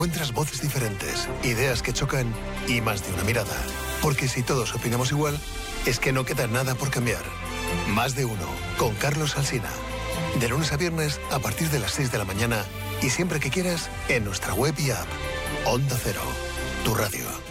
Encuentras voces diferentes, ideas que chocan y más de una mirada. Porque si todos opinamos igual, es que no queda nada por cambiar. Más de uno, con Carlos Alsina. De lunes a viernes a partir de las 6 de la mañana y siempre que quieras en nuestra web y app. Onda Cero, tu radio.